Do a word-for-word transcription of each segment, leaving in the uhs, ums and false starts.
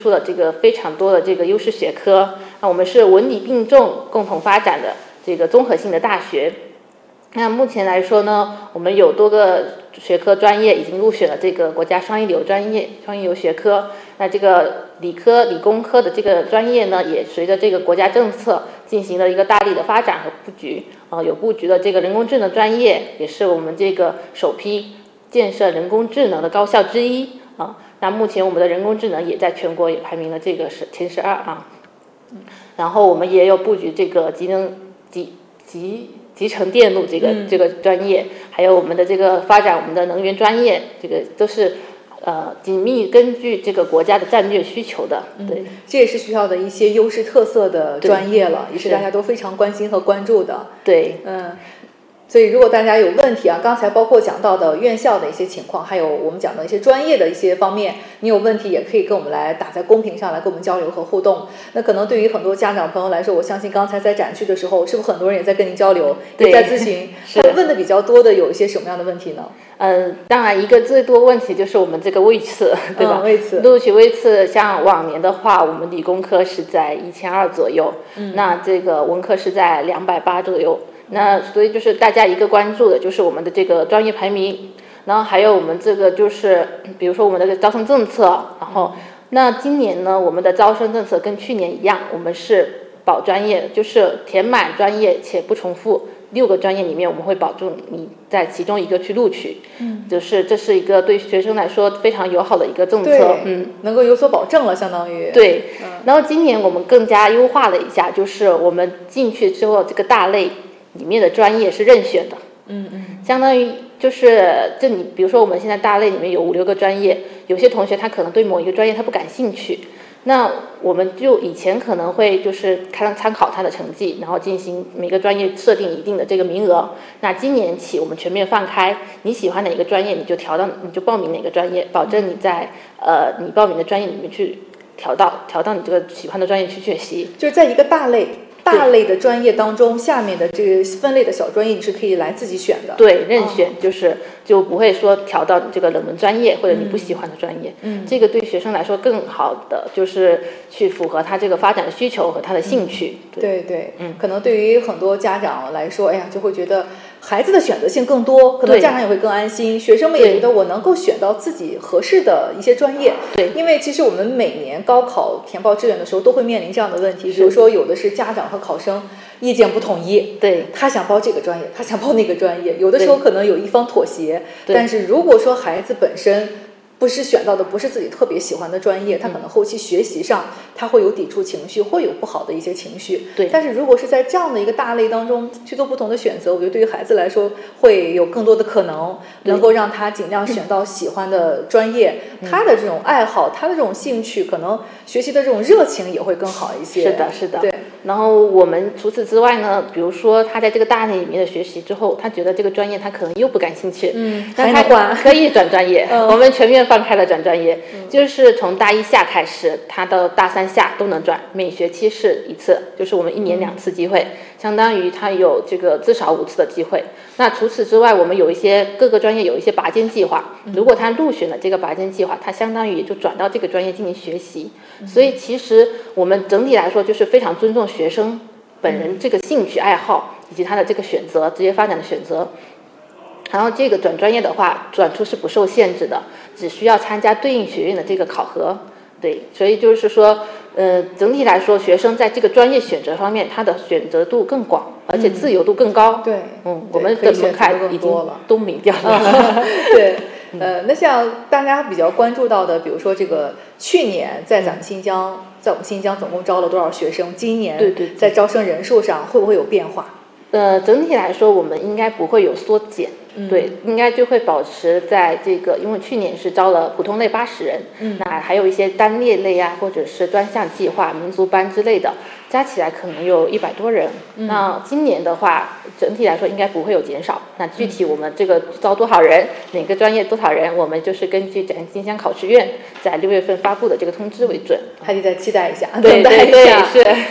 出了这个非常多的这个优势学科。那我们是文理并重共同发展的这个综合性的大学。那目前来说呢，我们有多个学科专业已经入选了这个国家双一流专业、双一流学科。那这个理科、理工科的这个专业呢，也随着这个国家政策进行了一个大力的发展和布局。呃，有布局的这个人工智能专业，也是我们这个首批建设人工智能的高校之一啊。那目前我们的人工智能也在全国也排名了这个是前十二啊。然后我们也有布局这个集能集集集成电路这个、嗯、这个专业，还有我们的这个发展我们的能源专业，这个都是呃紧密根据这个国家的战略需求的。对、嗯， 这也是学校的一些优势特色的专业了，也是大家都非常关心和关注的。 对， 嗯。所以如果大家有问题啊，刚才包括讲到的院校的一些情况，还有我们讲的一些专业的一些方面，你有问题也可以跟我们来打在公屏上来跟我们交流和互动。那可能对于很多家长朋友来说，我相信刚才在展区的时候，是不是很多人也在跟您交流，也在咨询？他们问的比较多的有一些什么样的问题呢？ 嗯，当然一个最多问题就是我们这个位次，对吧？ 嗯、位次录取位次，像往年的话，我们理工科是在一千二左右，嗯，那这个文科是在两百八左右。那所以就是大家一个关注的就是我们的这个专业排名，然后还有我们这个就是比如说我们的招生政策，然后那今年呢我们的招生政策跟去年一样，我们是保专业，就是填满专业且不重复，六个专业里面我们会保证你在其中一个去录取，嗯，就是这是一个对学生来说非常友好的一个政策，嗯， 能够有所保证了，相当于对、嗯。然后今年我们更加优化了一下，就是我们进去之后这个大类里面的专业是任选的， 嗯嗯， 相当于就是这你比如说我们现在大类里面有五六个专业，有些同学他可能对某一个专业他不感兴趣，那我们就以前可能会就是看参考他的成绩，然后进行每个专业设定一定的这个名额。那今年起我们全面放开，你喜欢哪个专业你就调到你就报名哪个专业，保证你在呃你报名的专业里面去调到调到你这个喜欢的专业去学习， 就是在一个大类。大类的专业当中，下面的这个分类的小专业你是可以来自己选的。 对，任选、哦、就是就不会说调到你这个冷门专业或者你不喜欢的专业。嗯，这个对学生来说更好的就是去符合他这个发展的需求和他的兴趣。 嗯、对 对, 对，嗯，可能对于很多家长来说，哎呀，就会觉得孩子的选择性更多，可能家长也会更安心，学生们也觉得我能够选到自己合适的一些专业。 对， 因为其实我们每年高考填报志愿的时候都会面临这样的问题，比如说有的是家长和考生意见不统一， 对， 他想报这个专业，他想报那个专业，有的时候可能有一方妥协，但是如果说孩子本身不是选到的不是自己特别喜欢的专业，他可能后期学习上他会有抵触情绪，会有不好的一些情绪。 对， 但是如果是在这样的一个大类当中去做不同的选择，我觉得对于孩子来说会有更多的可能，能够让他尽量选到喜欢的专业，他的这种爱好，他的这种兴趣，可能学习的这种热情也会更好一些。 是的，是的。 对。 然后我们除此之外呢，比如说他在这个大类里面的学习之后，他觉得这个专业他可能又不感兴趣， 嗯， 那他可以转专业。嗯、我们全面放开了转专业，嗯、就是从大一下开始，他到大三下都能转，每学期是一次，就是我们一年两次机会，嗯、相当于他有这个至少五次的机会。那除此之外，我们有一些各个专业有一些拔尖计划，嗯、如果他入选了这个拔尖计划，他相当于也就转到这个专业进行学习。嗯、所以其实我们整体来说就是非常尊重学生本人这个兴趣爱好以及他的这个选择职业发展的选择。然后这个转专业的话，转出是不受限制的，只需要参加对应学院的这个考核。对，所以就是说，呃，整体来说，学生在这个专业选择方面，他的选择度更广，而且自由度更高。 嗯、对， 嗯，我们的门槛已经都没掉了。 对，呃，那像大家比较关注到的，比如说这个去年在咱们新疆，在我们新疆总共招了多少学生？今年对对， 在招生人数上会不会有变化？ 呃，整体来说，我们应该不会有缩减。 嗯、 对，应该就会保持在这个，因为去年是招了普通类八十人， 嗯， 那还有一些单列类啊，或者是专项计划、民族班之类的，加起来可能有一百多人。 嗯、 那今年的话，整体来说应该不会有减少。那具体我们这个招多少人，嗯、哪个专业多少人，我们就是根据咱新疆考试院在六月份发布的这个通知为准。 还得再期待一下， 对对对，是， 对。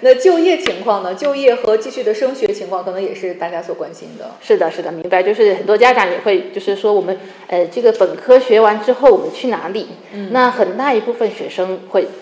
那就业情况呢？就业和继续的升学情况，可能也是大家所关心的。 是的，是的，明白。就是很多家长也会，就是说我们呃这个本科学完之后我们去哪里？嗯，那很大一部分学生会